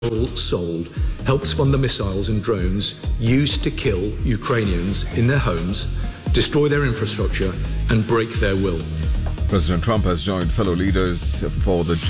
oil sold helps fund the missiles and drones used to kill Ukrainians in their homes, destroy their infrastructure, and break their will. President Trump has joined fellow leaders for the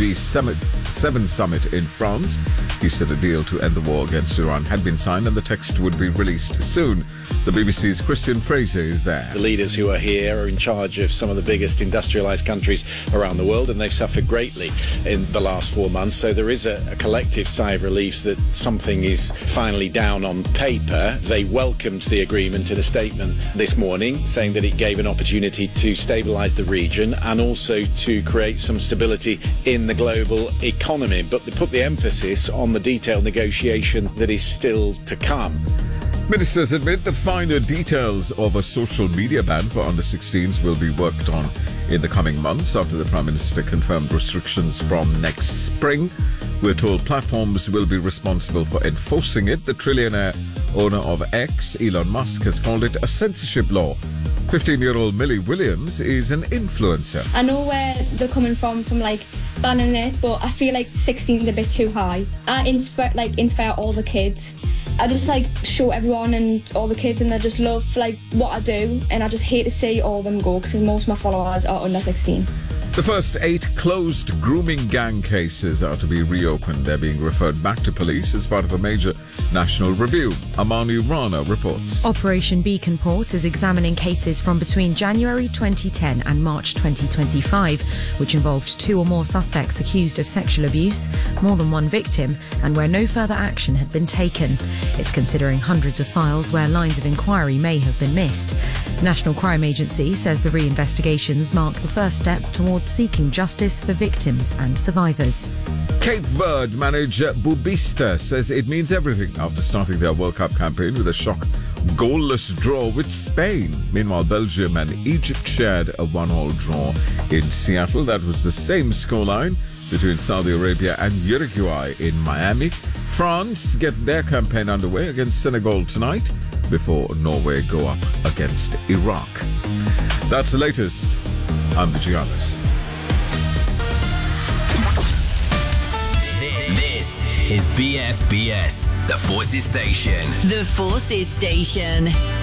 G7 summit in France. He said a deal to end the war against Iran had been signed and the text would be released soon. The BBC's Christian Fraser is there. The leaders who are here are in charge of some of the biggest industrialised countries around the world, and they've suffered greatly in the last 4 months. So there is a collective sigh of relief that something is finally down on paper. They welcomed the agreement in a statement this morning, saying that it gave an opportunity to stabilise the region and also to create some stability in the global economy. But they put the emphasis on the detailed negotiation that is still to come. Ministers admit the finer details of a social media ban for under-16s will be worked on in the coming months after the Prime Minister confirmed restrictions from next spring. We're told platforms will be responsible for enforcing it. The trillionaire owner of X, Elon Musk, has called it a censorship law. 15-year-old Millie Williams is an influencer. I know where they're coming from like banning it, but I feel like 16 is a bit too high. I inspire all the kids. I just show everyone and all the kids, and I just love what I do, and I just hate to see all of them go because most of my followers are under 16. The first 8 closed grooming gang cases are to be reopened. They're being referred back to police as part of a major national review. Amani Rana reports. Operation Beacon Port is examining cases from between January 2010 and March 2025, which involved 2 or more suspects accused of sexual abuse, more than 1 victim, and where no further action had been taken. It's considering hundreds of files where lines of inquiry may have been missed. The National Crime Agency says the re-investigations mark the first step towards seeking justice for victims and survivors. Cape Verde manager Bubista says it means everything after starting their World Cup campaign with a shock goalless draw with Spain. Meanwhile, Belgium and Egypt shared a 1-1 draw in Seattle. That was the same scoreline between Saudi Arabia and Uruguay in Miami. France get their campaign underway against Senegal tonight before Norway go up against Iraq. That's the latest. I'm Vijayanis. This is BFBS, the Forces Station. The Forces Station.